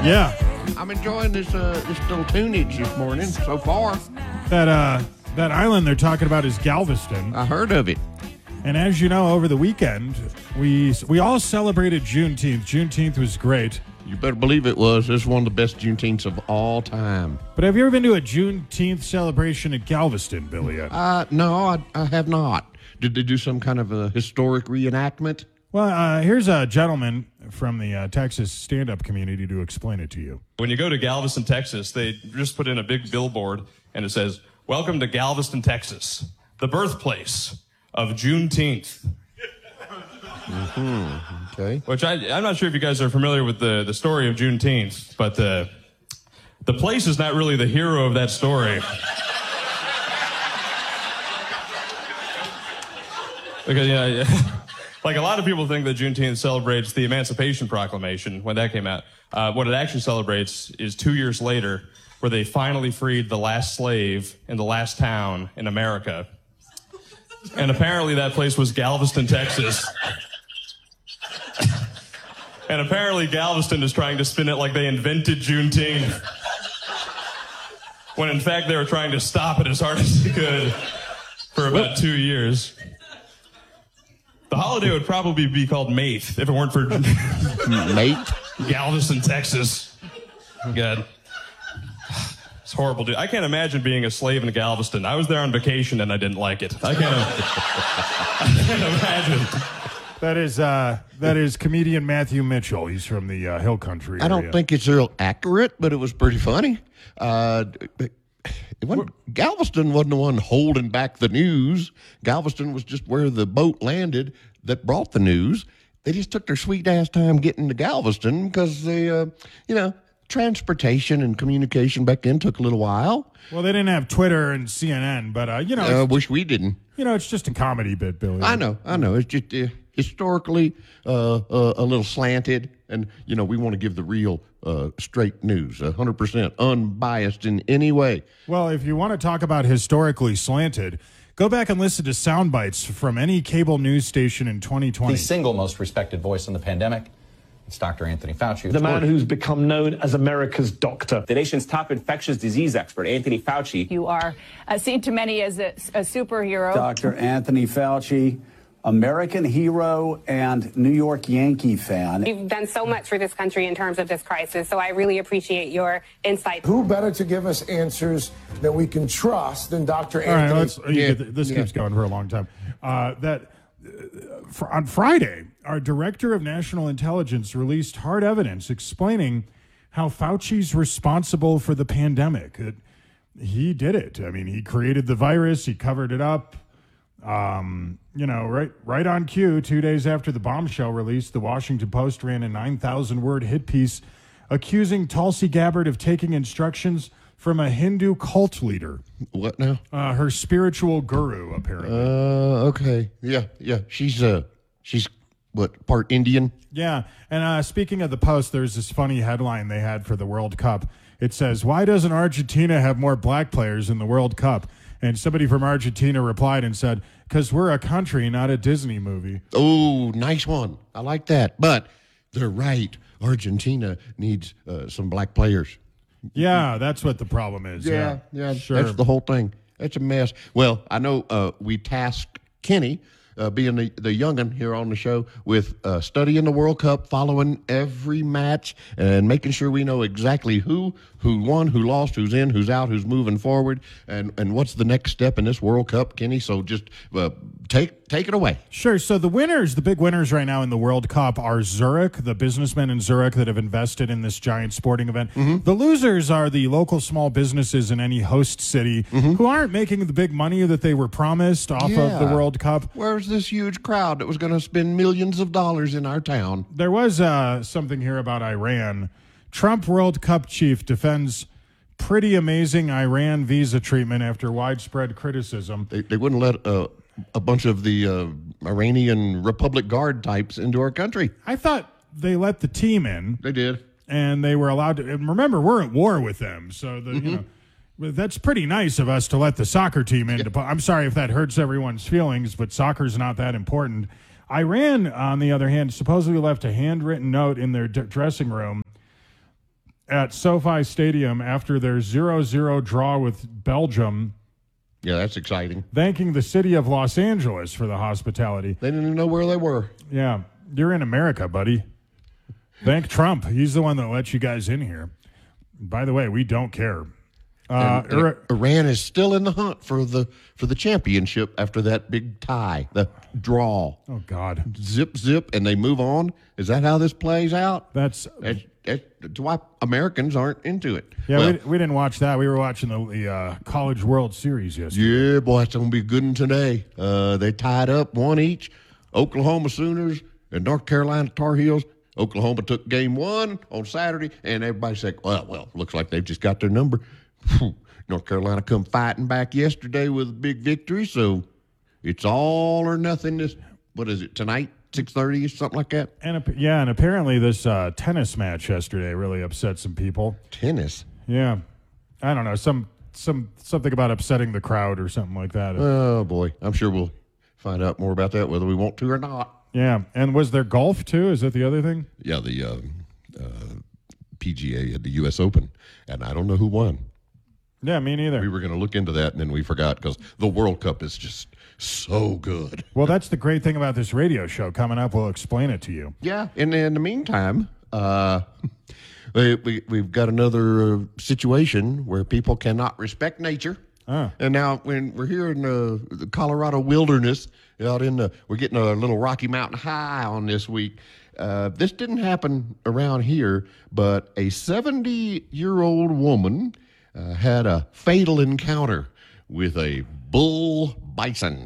Yeah. I'm enjoying this little tunage this morning so far. That island they're talking about is Galveston. I heard of it. And as you know, over the weekend, we all celebrated Juneteenth. Juneteenth was great. You better believe it was. This is one of the best Juneteenths of all time. But have you ever been to a Juneteenth celebration at Galveston, Billy? No, I have not. Did they do some kind of a historic reenactment? Well, here's a gentleman from the Texas stand-up community to explain it to you. When you go to Galveston, Texas, they just put in a big billboard, and it says, "Welcome to Galveston, Texas, the birthplace of Juneteenth." Okay. Which I'm not sure if you guys are familiar with the story of Juneteenth, but the place is not really the hero of that story. Because, like a lot of people think that Juneteenth celebrates the Emancipation Proclamation when that came out. What it actually celebrates is 2 years later, where they finally freed the last slave in the last town in America. And apparently that place was Galveston, Texas. And apparently Galveston is trying to spin it like they invented Juneteenth, when in fact they were trying to stop it as hard as they could for about 2 years. The holiday would probably be called Maith if it weren't for Mate? Galveston, Texas. God. It's horrible, dude. I can't imagine being a slave in Galveston. I was there on vacation and I didn't like it. I can't imagine. That is comedian Matthew Mitchell. He's from the Hill Country area. I don't think it's real accurate, but it was pretty funny. Galveston wasn't the one holding back the news. Galveston was just where the boat landed that brought the news. They just took their sweet ass time getting to Galveston because they, transportation and communication back then took a little while. Well, they didn't have Twitter and CNN, but I wish we didn't. It's just a comedy bit, Billy. I know. It's just historically a little slanted, and we want to give the real straight news, 100% unbiased in any way. Well, if you want to talk about historically slanted, go back and listen to sound bites from any cable news station in 2020. The single most respected voice in the pandemic. It's Dr. Anthony Fauci. The man who's become known as America's doctor. The nation's top infectious disease expert, Anthony Fauci. You are seen to many as a superhero. Dr. Anthony Fauci, American hero and New York Yankee fan. You've done so much for this country in terms of this crisis, so I really appreciate your insight. Who better to give us answers that we can trust than Dr. Anthony? All right, this keeps going for a long time. On Friday, our Director of National Intelligence released hard evidence explaining how Fauci's responsible for the pandemic. He did it. I mean, he created the virus. He covered it up. Right on cue, 2 days after the bombshell release, the Washington Post ran a 9,000-word hit piece accusing Tulsi Gabbard of taking instructions from a Hindu cult leader. What now? Her spiritual guru, apparently. Okay. Yeah. She's what, part Indian? Yeah. And speaking of the Post, there's this funny headline they had for the World Cup. It says, "Why doesn't Argentina have more black players in the World Cup?" And somebody from Argentina replied and said, "Because we're a country, not a Disney movie." Oh, nice one. I like that. But they're right. Argentina needs some black players. Yeah, that's what the problem is. Yeah, sure. That's the whole thing. It's a mess. Well, I know we tasked Kenny, being the youngin' here on the show, with studying the World Cup, following every match, and making sure we know exactly who won, who lost, who's in, who's out, who's moving forward, and what's the next step in this World Cup, Kenny. So just take it away. Sure. So the big winners right now in the World Cup are Zurich, the businessmen in Zurich that have invested in this giant sporting event. Mm-hmm. The losers are the local small businesses in any host city who aren't making the big money that they were promised off of the World Cup. Where's this huge crowd that was going to spend millions of dollars in our town? There was something here about Iran. Trump World Cup chief defends pretty amazing Iran visa treatment after widespread criticism. They wouldn't let a bunch of the Iranian Republic Guard types into our country. I thought they let the team in. They did. And they were allowed to. And remember, we're at war with them. So, that's pretty nice of us to let the soccer team in. I'm sorry if that hurts everyone's feelings, but soccer's not that important. Iran, on the other hand, supposedly left a handwritten note in their dressing room at SoFi Stadium after their 0-0 draw with Belgium, Yeah, that's exciting. thanking the city of Los Angeles for the hospitality. They didn't even know where they were. Yeah, you're in America, buddy. Thank Trump. He's the one that let you guys in here. By the way, we don't care. And Iran is still in the hunt for the championship after that big tie, the draw. Oh, God. Zip, and they move on. Is that how this plays out? That's why Americans aren't into it. Yeah, Well, we didn't watch that. We were watching the College World Series yesterday. yeah, boy, it's going to be a good one today. They tied up one each. Oklahoma Sooners and North Carolina Tar Heels. Oklahoma took game one on Saturday, and everybody said, well, looks like they've just got their number. North Carolina come fighting back yesterday with a big victory, so it's all or nothing tonight, 6:30 or something like that? And apparently this tennis match yesterday really upset some people. Tennis? Yeah. I don't know, something about upsetting the crowd or something like that. Oh, boy. I'm sure we'll find out more about that, whether we want to or not. Yeah. And was there golf, too? Is that the other thing? Yeah, the PGA had the U.S. Open, and I don't know who won. Yeah, me neither. We were going to look into that, and then we forgot because the World Cup is just so good. Well, that's the great thing about this radio show. Coming up, we'll explain it to you. Yeah, and in the meantime, we've got another situation where people cannot respect nature. And now when we're here in the Colorado wilderness, we're getting a little Rocky Mountain high on this week. This didn't happen around here, but a 70-year-old woman had a fatal encounter with a bull bison.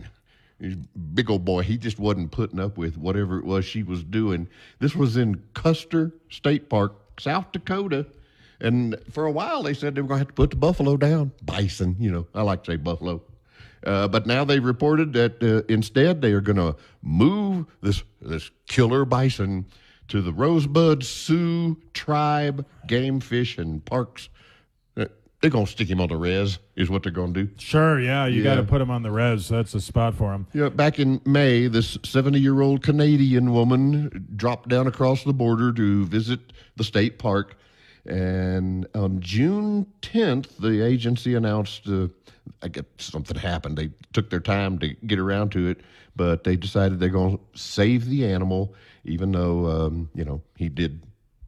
Big old boy. He just wasn't putting up with whatever it was she was doing. This was in Custer State Park, South Dakota. And for a while, they said they were going to have to put the buffalo down. Bison, I like to say buffalo. But now they reported that instead they are going to move this killer bison to the Rosebud Sioux Tribe Game Fish and Parks. They're going to stick him on the res, is what they're going to do. Sure, yeah. You got to put him on the res. That's the spot for him. Yeah, back in May, this 70-year-old Canadian woman dropped down across the border to visit the state park. And on June 10th, the agency announced, I guess something happened. They took their time to get around to it, but they decided they're going to save the animal, even though, he did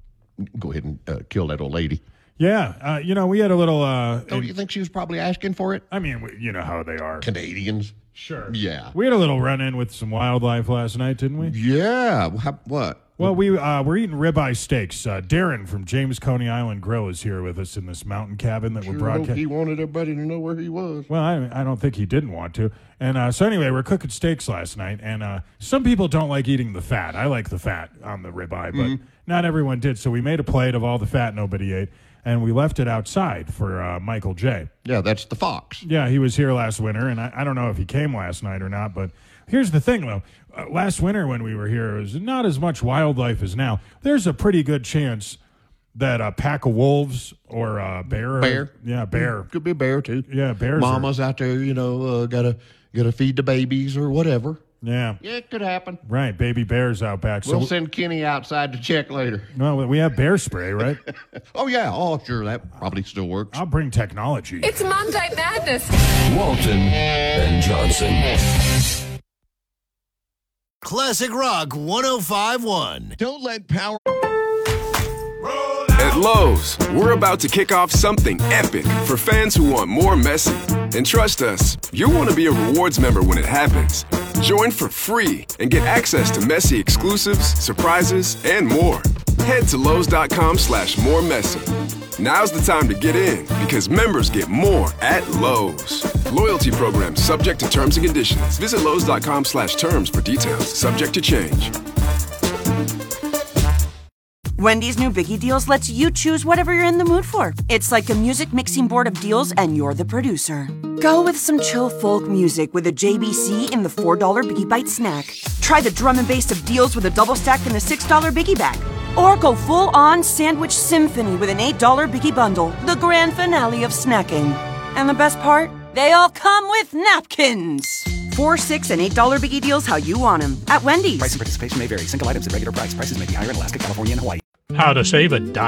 go ahead and kill that old lady. Yeah, we had a little... Don't you think she was probably asking for it? I mean, you know how they are. Canadians. Sure. Yeah. We had a little run-in with some wildlife last night, didn't we? Yeah. What? Well, we're eating ribeye steaks. Darren from James Coney Island Grill is here with us in this mountain cabin that we're broadcasting. He wanted everybody to know where he was. Well, I don't think he didn't want to. And so anyway, we're cooking steaks last night, and some people don't like eating the fat. I like the fat on the ribeye, but not everyone did. So we made a plate of all the fat nobody ate, and we left it outside for Michael J. Yeah, that's the fox. Yeah, he was here last winter, and I don't know if he came last night or not, but here's the thing, though. Last winter when we were here, it was not as much wildlife as now. There's a pretty good chance that a pack of wolves or a bear. Bear? Yeah, bear. Could be a bear, too. Yeah, bears. Mama's out there, gotta feed the babies or whatever. Yeah. Yeah, it could happen. Right, baby bears out back. We'll send Kenny outside to check later. No, we have bear spray, right? Oh, yeah. Oh, sure. That probably still works. I'll bring technology. It's Monday Madness. Walton and Johnson. Classic Rock 105.1. Don't let power... At Lowe's, we're about to kick off something epic for fans who want more Messi. And trust us, you'll want to be a rewards member when it happens. Join for free and get access to Messi exclusives, surprises, and more. Head to Lowe's.com/moremessi. Now's the time to get in because members get more at Lowe's. Loyalty program subject to terms and conditions. Visit Lowe's.com/terms for details. Subject to change. Wendy's new Biggie Deals lets you choose whatever you're in the mood for. It's like a music mixing board of deals, and you're the producer. Go with some chill folk music with a JBC in the $4 Biggie Bite snack. Try the drum and bass of deals with a double stack in the $6 Biggie Bag. Or go full-on sandwich symphony with an $8 Biggie Bundle, the grand finale of snacking. And the best part? They all come with napkins. $4, $6, and $8 Biggie Deals how you want them at Wendy's. Price and participation may vary. Single items at regular price. Prices may be higher in Alaska, California, and Hawaii. How to save a dime